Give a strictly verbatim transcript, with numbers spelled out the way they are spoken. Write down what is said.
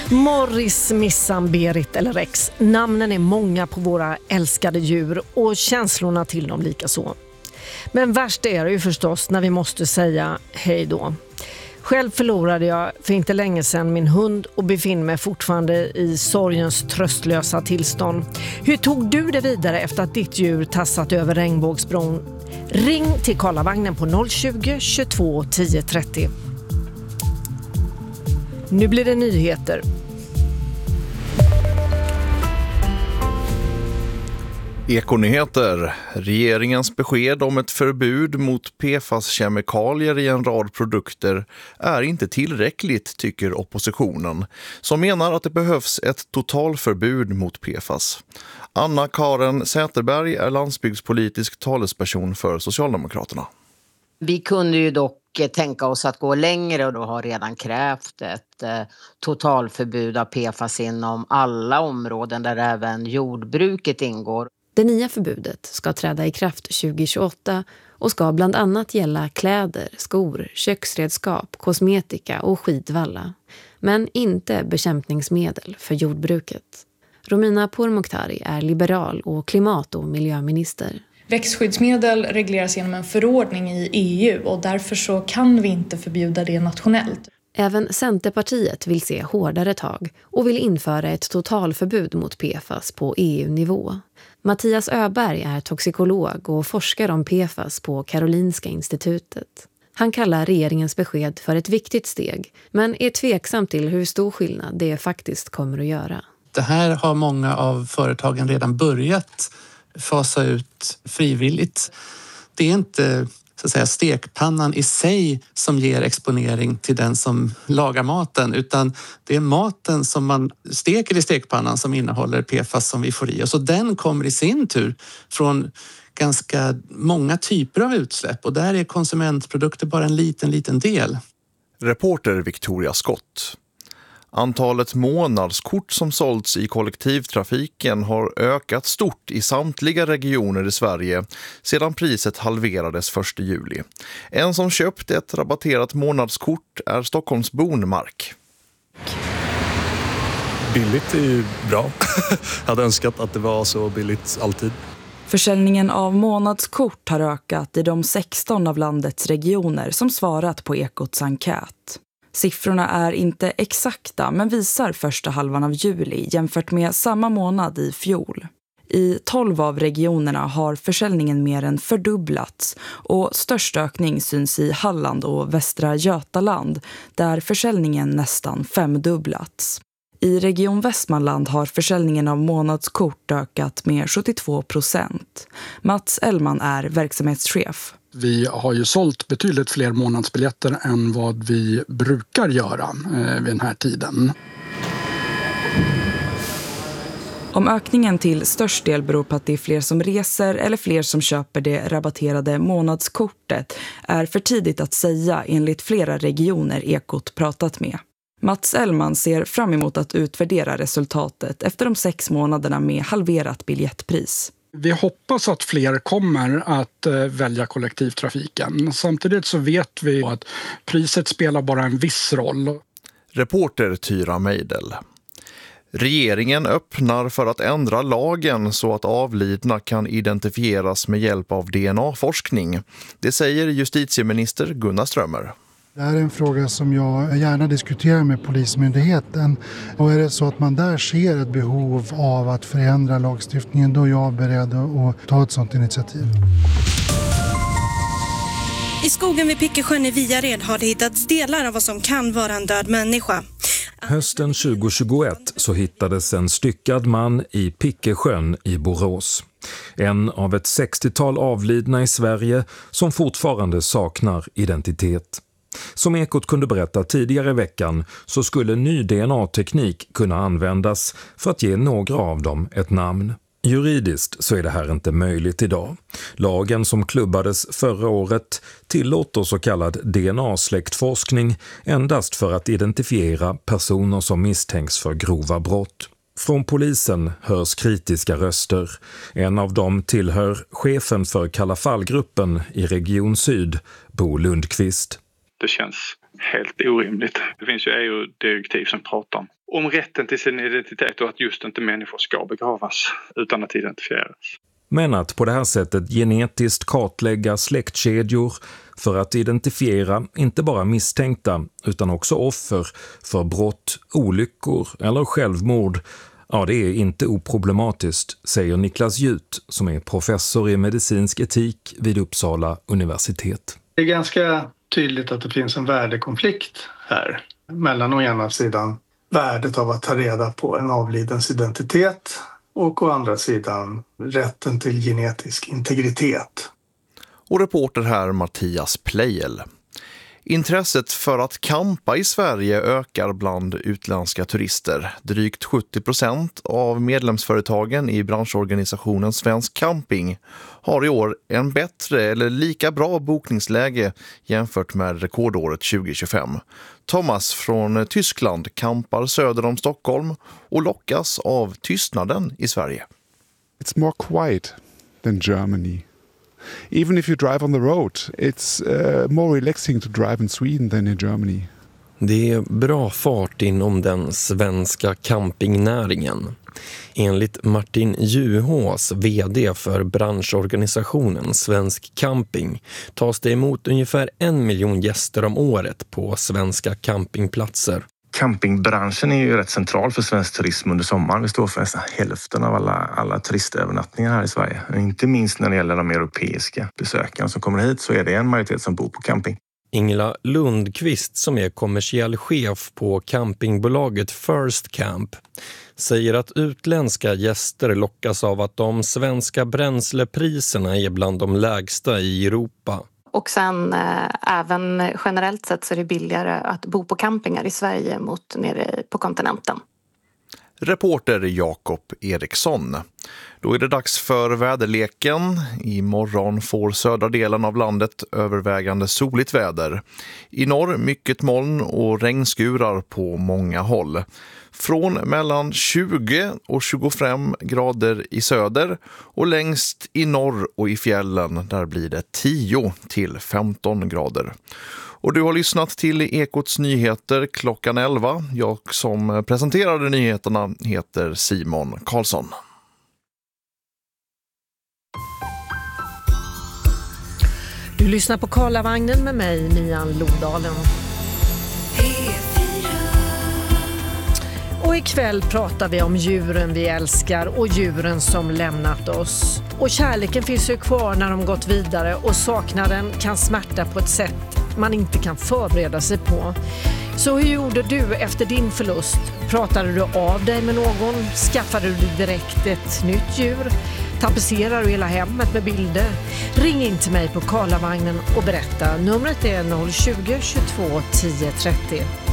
Morris, Missan, Berit eller Rex. Namnen är många på våra älskade djur och känslorna till dem lika så. Men värst är det ju förstås när vi måste säga hej då. Själv förlorade jag för inte länge sedan min hund och befinner mig fortfarande i sorgens tröstlösa tillstånd. Hur tog du det vidare efter att ditt djur tassat över regnbågsbron? Ring till Karlavagnen på noll tjugo, tjugotvå, tio trettio. Nu blir det nyheter. Ekonyheter. Regeringens besked om ett förbud mot P F A S-kemikalier i en rad produkter är inte tillräckligt, tycker oppositionen, som menar att det behövs ett totalförbud mot P F A S. Anna-Karen Säterberg är landsbygdspolitisk talesperson för Socialdemokraterna. Vi kunde ju dock tänka oss att gå längre och då har redan krävt ett eh, totalförbud av P F A S inom alla områden där även jordbruket ingår. Det nya förbudet ska träda i kraft tjugo tjugoåtta och ska bland annat gälla kläder, skor, köksredskap, kosmetika och skidvalla. Men inte bekämpningsmedel för jordbruket. Romina Pourmokhtari är liberal och klimat- och miljöminister. Växtskyddsmedel regleras genom en förordning i E U och därför så kan vi inte förbjuda det nationellt. Även Centerpartiet vill se hårdare tag och vill införa ett totalförbud mot P F A S på E U-nivå. Mattias Öberg är toxikolog och forskar om P F A S på Karolinska institutet. Han kallar regeringens besked för ett viktigt steg, men är tveksam till hur stor skillnad det faktiskt kommer att göra. Det här har många av företagen redan börjat fasa ut frivilligt. Det är inte så att säga stekpannan i sig som ger exponering till den som lagar maten, utan det är maten som man steker i stekpannan som innehåller P F A S som vi får i oss. Och den kommer i sin tur från ganska många typer av utsläpp och där är konsumentprodukter bara en liten, liten del. Reporter Victoria Scott. Antalet månadskort som sålts i kollektivtrafiken har ökat stort i samtliga regioner i Sverige sedan priset halverades första juli. En som köpt ett rabatterat månadskort är Stockholms Bonmark. Billigt är ju bra. Jag hade önskat att det var så billigt alltid. Försäljningen av månadskort har ökat i de sexton av landets regioner som svarat på Ekots enkät. Siffrorna är inte exakta men visar första halvan av juli jämfört med samma månad i fjol. I tolv av regionerna har försäljningen mer än fördubblats och störst ökning syns i Halland och Västra Götaland där försäljningen nästan femdubblats. I Region Västmanland har försäljningen av månadskort ökat med sjuttiotvå procent. Mats Ellman är verksamhetschef. Vi har ju sålt betydligt fler månadsbiljetter än vad vi brukar göra eh, vid den här tiden. Om ökningen till störst del beror på att det är fler som reser eller fler som köper det rabatterade månadskortet är för tidigt att säga enligt flera regioner Ekot pratat med. Mats Ellman ser fram emot att utvärdera resultatet efter de sex månaderna med halverat biljettpris. Vi hoppas att fler kommer att välja kollektivtrafiken. Samtidigt så vet vi att priset spelar bara en viss roll. Reporter Tyra Meidel. Regeringen öppnar för att ändra lagen så att avlidna kan identifieras med hjälp av D N A-forskning. Det säger justitieminister Gunnar Strömmer. Det här är en fråga som jag gärna diskuterar med Polismyndigheten. Och är det så att man där ser ett behov av att förändra lagstiftningen, då är jag beredd att ta ett sådant initiativ. I skogen vid Pickesjön i Viared har det hittats delar av vad som kan vara en död människa. Hösten tjugo tjugoett så hittades en styckad man i Pickesjön i Borås. En av ett sextiotal avlidna i Sverige som fortfarande saknar identitet. Som Ekot kunde berätta tidigare i veckan så skulle ny D N A-teknik kunna användas för att ge några av dem ett namn. Juridiskt så är det här inte möjligt idag. Lagen som klubbades förra året tillåter så kallad D N A-släktforskning endast för att identifiera personer som misstänks för grova brott. Från polisen hörs kritiska röster. En av dem tillhör chefen för Kalla fallgruppen i Region Syd, Bo Lundqvist. Det känns helt orimligt. Det finns ju E U-direktiv som pratar om om rätten till sin identitet och att just inte människor ska begravas utan att identifieras. Men att på det här sättet genetiskt kartlägga släktkedjor för att identifiera inte bara misstänkta utan också offer för brott, olyckor eller självmord, ja, det är inte oproblematiskt, säger Niklas Jut som är professor i medicinsk etik vid Uppsala universitet. Det är ganska tydligt att det finns en värdekonflikt här mellan å ena sidan värdet av att ta reda på en avlidens identitet och å andra sidan rätten till genetisk integritet. Och reporter här Mattias Plejel. Intresset för att campa i Sverige ökar bland utländska turister. Drygt sjuttio procent av medlemsföretagen i branschorganisationen Svensk Camping har i år en bättre eller lika bra bokningsläge jämfört med rekordåret tjugo tjugofem. Thomas från Tyskland campar söder om Stockholm och lockas av tystnaden i Sverige. It's more quiet than Germany. Even if you drive on the road, it's uh, more relaxing to drive in Sweden than in Germany. Det är bra fart inom den svenska campingnäringen. Enligt Martin Juhås, vd för branschorganisationen Svensk Camping, tas det emot ungefär en miljon gäster om året på svenska campingplatser. Campingbranschen är ju rätt central för svensk turism under sommaren. Vi står för nästan hälften av alla, alla turistövernattningar här i Sverige. Och inte minst när det gäller de europeiska besökarna som kommer hit så är det en majoritet som bor på camping. Ingela Lundqvist som är kommersiell chef på campingbolaget First Camp säger att utländska gäster lockas av att de svenska bränslepriserna är bland de lägsta i Europa. Och sen eh, även generellt sett så är det billigare att bo på campingar i Sverige mot nere på kontinenten. Reporter Jakob Eriksson. Då är det dags för väderleken. Imorgon får södra delen av landet övervägande soligt väder. I norr mycket moln och regnskurar på många håll. Från mellan tjugo och tjugofem grader i söder och längst i norr och i fjällen där blir det tio till femton grader. Och du har lyssnat till Ekots nyheter klockan elva. Jag som presenterade nyheterna heter Simon Karlsson. Du lyssnar på Karlavagnen med mig, Mian Lodalen. Och ikväll pratar vi om djuren vi älskar och djuren som lämnat oss. Och kärleken finns ju kvar när de gått vidare och saknaden kan smärta på ett sätt man inte kan förbereda sig på. Så hur gjorde du efter din förlust? Pratade du av dig med någon? Skaffade du direkt ett nytt djur? Tapetserar du hela hemmet med bilder? Ring in till mig på Karlavagnen och berätta. Numret är noll tjugo, tjugotvå, tio trettio.